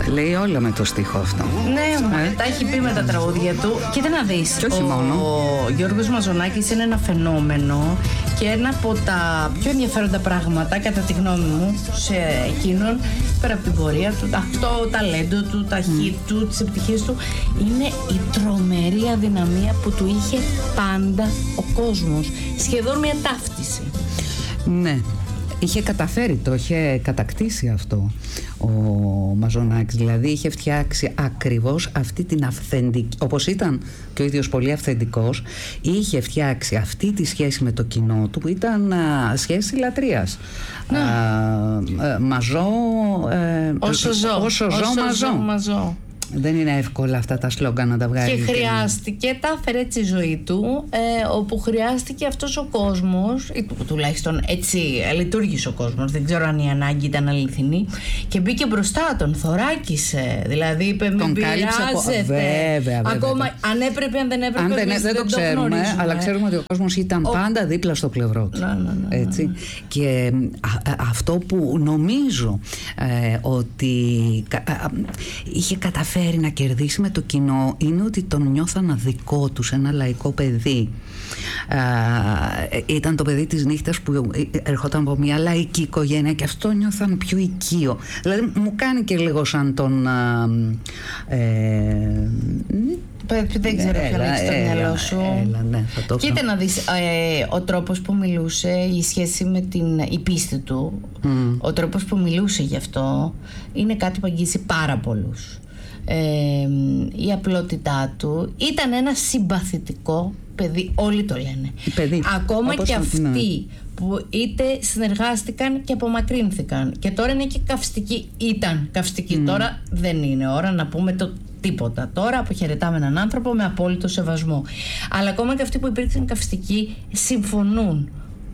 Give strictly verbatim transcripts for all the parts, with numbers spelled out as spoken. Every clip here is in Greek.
Τα λέει όλα με το στίχο αυτό. Ναι, ε? τα έχει πει με τα τραγούδια του. Κοίτα να δεις, και όχι ο, μόνο. ο Γιώργος Μαζονάκης είναι ένα φαινόμενο και ένα από τα πιο ενδιαφέροντα πράγματα, κατά τη γνώμη μου, σε εκείνον, πέρα από την πορεία του, αυτό, το ταλέντο του, τα hit του, τις επιτυχίες του, είναι η τρομερή αδυναμία που του είχε πάντα ο κόσμος. Σχεδόν μια ταύτιση. Ναι. Είχε καταφέρει, το είχε κατακτήσει αυτό ο Μαζονάκης. Δηλαδή είχε φτιάξει ακριβώς αυτή την αυθεντική, όπως ήταν και ο ίδιος πολύ αυθεντικός, είχε φτιάξει αυτή τη σχέση με το κοινό του που ήταν α, σχέση λατρείας. Ναι. Α, α, μαζό, ε, όσο ζω, όσο ζω, όσο μαζό. ζω, μαζό. Δεν είναι εύκολα αυτά τα σλόγγαν να τα βγάλει. Και χρειάστηκε, τα έφερε έτσι η ζωή του, ε, όπου χρειάστηκε αυτός ο κόσμος, ή του, τουλάχιστον έτσι λειτουργήσε ο κόσμος, δεν ξέρω αν η ανάγκη ήταν αληθινή, και μπήκε μπροστά, τον θωράκισε. Δηλαδή είπε: μην πειράζετε. Βέβαια, βέβαια. Ακόμα αν έπρεπε, αν δεν έπρεπε. Αν δεν, δεν, δεν το ξέρουμε, γνωρίζουμε. αλλά ξέρουμε ότι ο κόσμος ήταν ο... πάντα δίπλα στο πλευρό του. Να, να, να, έτσι. Να, να. Και α, α, αυτό που νομίζω ε, ότι α, α, είχε καταφέρει να κερδίσει με το κοινό είναι ότι τον νιώθαν αδικό τους, ένα λαϊκό παιδί. Α, ήταν το παιδί της νύχτας που ερχόταν από μια λαϊκή οικογένεια και αυτό νιώθαν πιο οικείο. Δηλαδή μου κάνει και λίγο σαν τον α, ε, δεν ξέρω ποιον έχεις στο μυαλό σου. Έλα, ναι, θα το Κοίτα να δεις, ε, ο τρόπος που μιλούσε, η σχέση με την η πίστη του, mm. ο τρόπος που μιλούσε γι' αυτό είναι κάτι που αγγίζει πάρα πολλούς. Ε, η απλότητά του, ήταν ένα συμπαθητικό παιδί, όλοι το λένε. Παιδί, ακόμα και αυτοί ναι. που είτε συνεργάστηκαν και απομακρύνθηκαν και τώρα είναι και καυστικοί, ήταν καυστικοί, mm. τώρα δεν είναι ώρα να πούμε το τίποτα. Τώρα αποχαιρετάμε έναν άνθρωπο με απόλυτο σεβασμό, αλλά ακόμα και αυτοί που υπήρξαν καυστικοί συμφωνούν.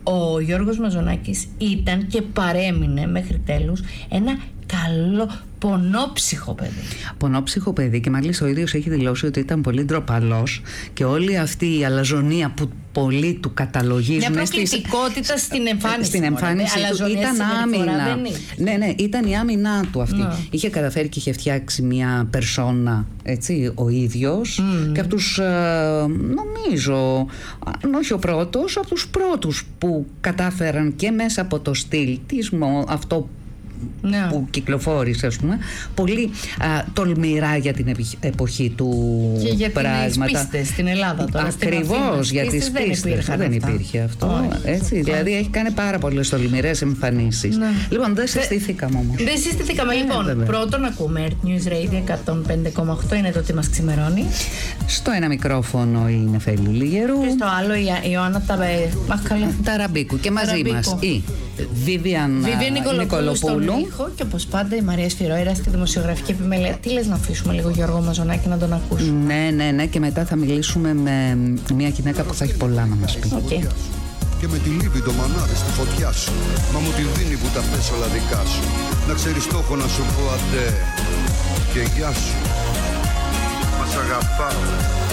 Ο Γιώργος Μαζονάκης ήταν και παρέμεινε μέχρι τέλους ένα καλό πονόψυχο παιδί. Πονόψυχο παιδί, και μάλιστα ο ίδιος έχει δηλώσει ότι ήταν πολύ ντροπαλός και όλη αυτή η αλαζονία που πολλοί του καταλογίζουν. Μια προκλητικότητα στις... στην εμφάνιση. Στην εμφάνιση του ήταν άμυνα. Ναι, ναι, ήταν η άμυνά του αυτή. No. Είχε καταφέρει και είχε φτιάξει μια περσόνα, έτσι, ο ίδιος, mm. και από τους, ε, νομίζω, αν όχι ο πρώτος, από τους πρώτους που κατάφεραν και μέσα από το στυλ της, αυτό Ναι. που κυκλοφόρησε, ας πούμε, πολύ α, τολμηρά για την εποχή του και για πράγματα. τις πίστες στην Ελλάδα τώρα. Ακριβώς, για τις πίστες δεν, πίστες, δεν υπήρχε αυτό. Oh, έτσι, oh. Δηλαδή έχει κάνει πάρα πολλές τολμηρές εμφανίσεις. Ναι. Λοιπόν, δεν συστηθήκαμε όμως. Δεν συστηθήκαμε, λοιπόν. Ναι, πρώτον ακούμε Earth News Radio εκατόν πέντε κόμμα οκτώ, είναι το τι μας ξημερώνει. Στο ένα μικρόφωνο η Νεφέλη Λιγερού και στο άλλο η Ιωάννα Ταραμπίκου. Και μαζί Ταραμπίκου. μας η Βίβιαν Νικολοπούλου. Και όπως πάντα η Μαρία Σφυρόιρα στη δημοσιογραφική επιμέλεια. Τι λες να αφήσουμε λίγο Γιώργο Μαζονάκη να τον ακούσουμε? Ναι, ναι, ναι, και μετά θα μιλήσουμε με μια γυναίκα που θα έχει πολλά να μας πει. Okay. Και με τη λύπη το μανάδι στη φωτιά σου, μα μου τη δίνει που τα πες όλα δικά σου. Να ξέρεις το έχω να σου πω αντέ και γεια σου. Μας αγαπάω.